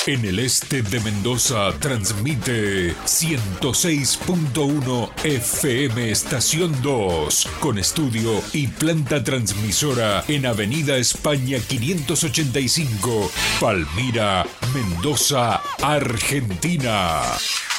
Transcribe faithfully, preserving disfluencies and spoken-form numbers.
En el este de Mendoza transmite ciento seis punto uno F M Estación dos, con estudio y planta transmisora en Avenida España quinientos ochenta y cinco, Palmira, Mendoza, Argentina.